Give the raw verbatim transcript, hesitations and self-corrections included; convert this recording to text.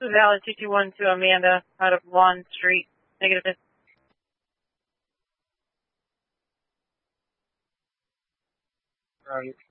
Valid two two one to Amanda out of Lawn Street. Negative. Right.